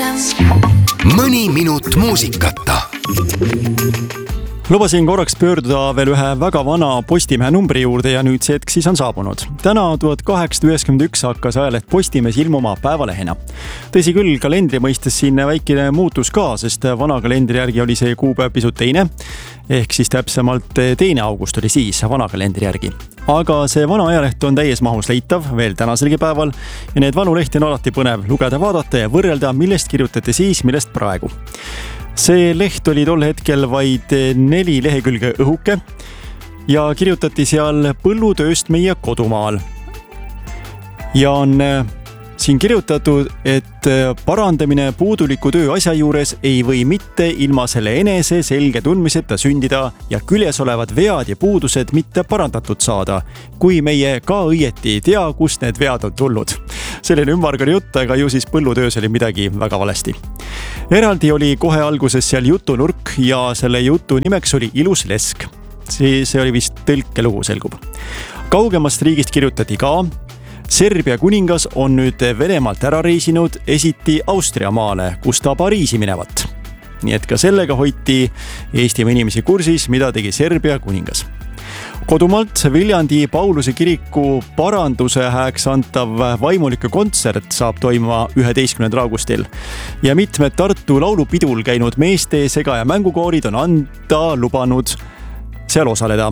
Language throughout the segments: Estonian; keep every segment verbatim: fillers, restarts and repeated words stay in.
Mõni minut muusikata. Lubasin korraks pöörduda veel ühe väga vana Postimehe numbri juurde ja nüüd see hetk siis on saabunud. Täna tuhat kaheksasada üheksakümmend üks hakkas ajaleht Postimees ilmuma päevalehena. Tõsi küll, kalendri mõistes siin väikene muutus ka, sest vana kalendri järgi oli see kuupäev pisut teine. Ehk siis täpsemalt teine august oli siis vana kalendri järgi. Aga see vana ajaleht on täies mahus leitav veel tänaselgi päeval ja need vanu lehti on alati põnev lugeda, vaadata ja võrrelda, millest kirjutati siis, millest praegu. See leht oli tol hetkel vaid neli lehekülge õhuke ja kirjutati seal põllutööst meie kodumaal. Ja on siin kirjutatud, et parandamine puuduliku töö asja juures ei või mitte ilma selle enese selge tundmiseta sündida ja küljes olevad vead ja puudused mitte parandatud saada, kui meie ka õieti ei tea, kust need vead on tulnud. Selline ümmargune jutt, aga ju siis põllutöös oli midagi väga valesti. Eraldi oli kohe alguses seal jutunurk ja selle jutu nimeks oli Ilus lesk. See, see oli vist tõlkelugu, selgub. Kaugemast riigist kirjutati ka. Serbia kuningas on nüüd Venemaalt ära reisinud esiti Austria maale, kus ta Pariisi minevat. Nii et ka sellega hoiti Eestimaa inimesi kursis, mida tegi Serbia kuningas. Kodumaalt Viljandi Pauluse kiriku paranduse hääks antav vaimulike kontsert saab toimuma üheteistkümnendal augustil ja mitmed Tartu laulupidul käinud meeste sega- ja mängukoorid on anda lubanud seal osaleda.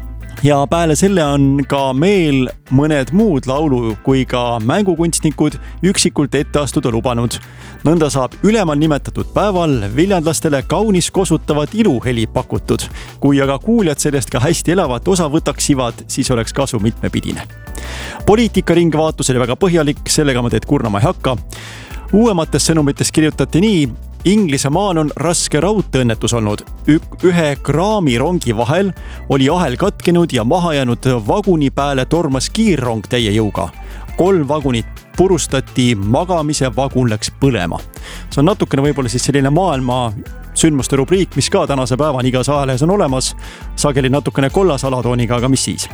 Ja peale selle on ka meil mõned muud laulu kui ka mängukunstnikud üksikult ette astuda lubanud. Nõnda saab ülemal nimetatud päeval viljandlastele kaunis kosutavat iluheli pakutud. Kui aga kuuljad sellest ka hästi elavat osa võtaksivad, siis oleks kasu mitmepidine. Poliitikaring vaatus oli väga põhjalik, sellega ma teed kurnama ei hakka. Uuemates sõnumites kirjutati nii: Inglismaal on raske raudteeõnnetus olnud. Ühe kraami rongi vahel oli ahel katkenud ja maha jäänud vaguni peale tormas kiirrong täie jõuga. Kolm vagunit purustati, magamise vagun läks põlema. See on natukene võib-olla siis selline maailma sündmuste rubriik, mis ka tänase päevan igas ajalehes on olemas. Sageli natukene kollas alatooniga, aga mis siis?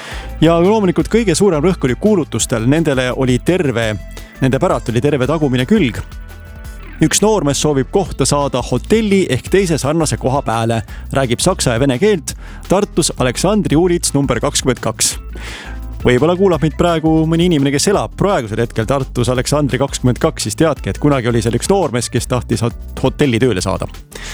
Ja loomulikult kõige suurem rõhk oli kuulutustel. Nendele oli terve, nende pärat oli terve tagumine külg. Üks noormees soovib kohta saada hotelli ehk teise sarnase koha pääle. Räägib saksa ja vene keelt. Tartus Aleksandri uulits number kakskümmend kaks. Võib-olla kuulab meid praegu mõni inimene, kes elab praegusel hetkel Tartus Aleksandri kakskümmend kaks, siis teadke, et kunagi oli seal üks noormees, kes tahtis hotelli tööle saada.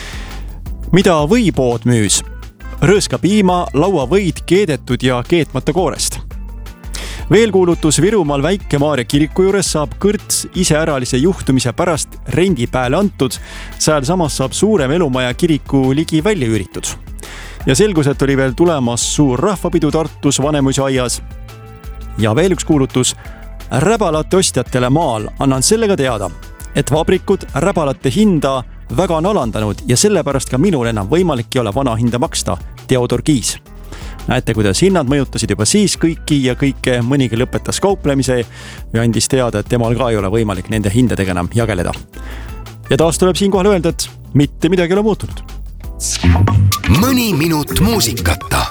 Mida võipood müüs? Rõõska piima, lauavõid keedetud ja keetmata koorest. Veel kuulutus Virumaal Väike-Maarja kiriku juures saab kõrts iseäralise juhtumise pärast rendi pääle antud. Seal samas saab suurem elumaja kiriku ligi välja üüritud. Ja selgus, et oli veel tulemas suur rahvapidu Tartus Vanemuise aias. Ja veel üks kuulutus. Räbalate ostjatele maal annan sellega teada, et vabrikud räbalate hinda väga on alandanud ja sellepärast ka minul enam võimalik ei ole vana hinda maksta. Theodor Kiis. Näete, kuidas hinnad mõjutasid juba siis kõiki ja kõike, mõnigi lõpetas kauplemise ja andis teada, et temal ka ei ole võimalik nende hindadega enam jageleda. Ja taas tuleb siinkohal öelda, et mitte midagi ei ole muutunud. Mõni minut muusikata.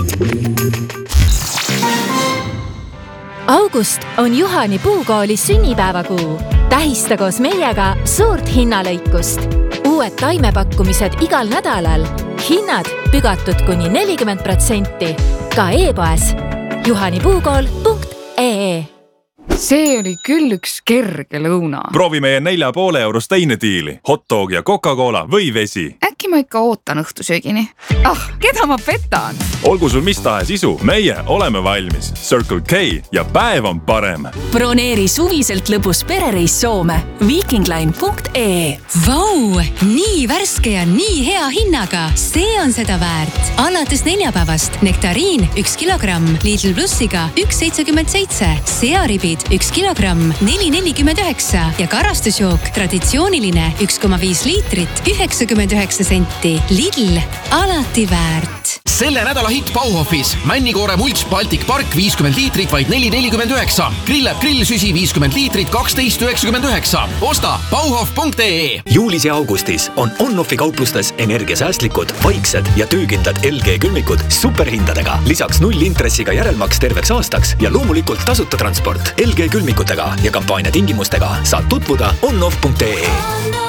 August on Juhani puukooli sünnipäevakuu. Tähista koos meiega suurt hinnalõikust. Uued taimepakkumised igal nädalal. Hinnad pügatud kuni nelikümmend protsenti. Ka e-poes juhanipuukool punkt ee. See oli küll üks kerge lõuna. Proovi meie nelja poole eurost teine diili. Hotdog ja Coca-Cola või vesi. Äkki ma ikka ootan õhtusöögini. Ah, keda ma petan? Olgu sul mis tahes isu, meie oleme valmis. Circle K ja päev on parem. Broneeri suviselt lõbus perereis Soome. vikingline punkt ee. Vau, nii värske ja nii hea hinnaga. See on seda väärt. Alates neljapäevast nektariin üks kilogramm, Lidl Plussiga üks seitsekümmend seitse, searibid üks kilogramm, neli nelikümmend üheksa ja karastusjook traditsiooniline üks koma viis liitrit, üheksakümmend üheksa senti. Lidl, alati väärt. Selle nädala hitt Bauhofis. Männikoore mults Baltic Park viiskümmend liitrit vaid neli nelikümmend üheksa. Grillab grillsüsi viiskümmend liitrit kaksteist üheksakümmend üheksa. Osta bauhof punkt ee. Juulis ja augustis on On-Offi kauplustes energiasäästlikud, vaiksed ja töökindlad L G külmikud superhindadega. Lisaks null intressiga järelmaks terveks aastaks ja loomulikult tasuta transport L G külmikutega ja kampaania tingimustega saad tutvuda on off punkt ee.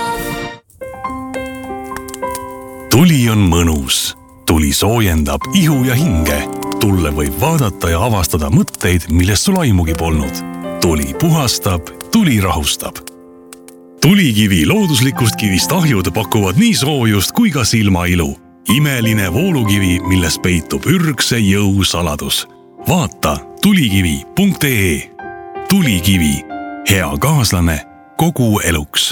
Tuli on mõnus. Tuli soojendab ihu ja hinge. Tulle võib vaadata ja avastada mõtteid, millest sul aimugi polnud. Tuli puhastab, tuli rahustab. Tulikivi looduslikust kivist ahjud pakuvad nii soojust kui ka silmailu. Imeline voolukivi, milles peitub ürgse jõu saladus. Vaata tulikivi punkt ee. Tulikivi. Hea kaaslane kogu eluks.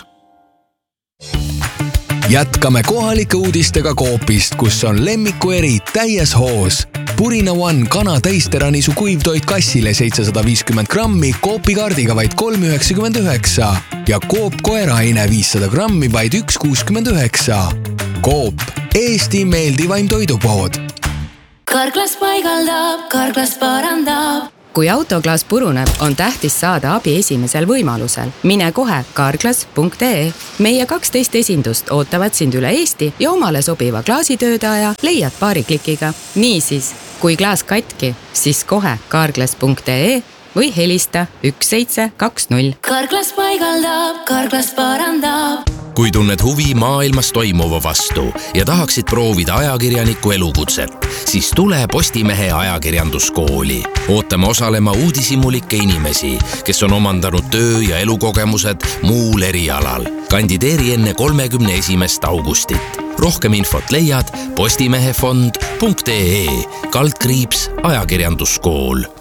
Jätkame kohalike uudistega Coopist, kus on lemmikueri täies hoos. Purina One kana täisteranisu kuivtoit kassile seitsesada viiskümmend grammi Coopi kaardiga vaid kolm üheksakümmend üheksa ja Coop koeraine viissada grammi vaid üks kuuskümmend üheksa. Coop, Eesti meeldivaim toidupood. Karklas paigaldab, Karklas parandab. Kui autoklaas puruneb, on tähtis saada abi esimesel võimalusel. Mine kohe karklas punkt ee. Meie kaksteist esindust ootavad sind üle Eesti ja omale sobiva klaasitöödaja leiad paari klikiga. Niisiis, kui klaas katki, siis kohe karklas punkt ee või helista üks seitse kaks null. Karklas paigaldab, Karklas parandab. Kui tunned huvi maailmas toimuva vastu ja tahaksid proovida ajakirjaniku elukutset, siis tule Postimehe ajakirjanduskooli. Ootame osalema uudishimulikke inimesi, kes on omandanud töö- ja elukogemused muul erialal. Kandideeri enne kolmekümne esimest augustit. Rohkem infot leiad postimehefond punkt ee kaldkriips ajakirjanduskool.